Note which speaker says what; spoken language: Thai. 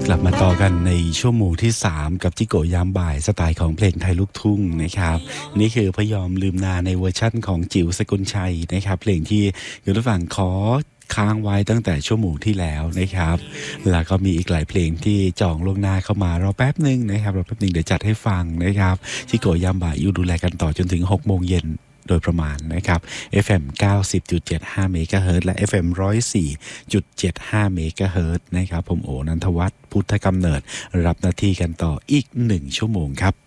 Speaker 1: กลับมาต่อกันในชั่วโมงที่3กับจิโกะยามบ่ายสไตล์ของเพลงไทยลูกทุ่งนะครับนี่คือพยอมลืมนาในเวอร์ชั่นของจิ๋วสกุลชัยนะครับเพลงที่คุณผู้ฟังขอค้างไว้ตั้งแต่ชั่วโมงที่แล้วนะครับแล้วก็มีอีกหลายเพลงที่จองล่วงหน้าเข้ามารอแป๊บนึงนะครับรอแป๊บนึงเดี๋ยวจัดให้ฟังนะครับจิโกะยามบ่ายอยู่ดูแลกันต่อจนถึง6 โมงเย็นโดยประมาณนะครับ FM 90.75 เมกะเฮิรตซ์และ FM 104.75 เมกะเฮิรตซ์นะครับผมโอนันทวัฒน์พุทธกำเนิดรับหน้าที่กันต่ออีก1 ชั่วโมงครับ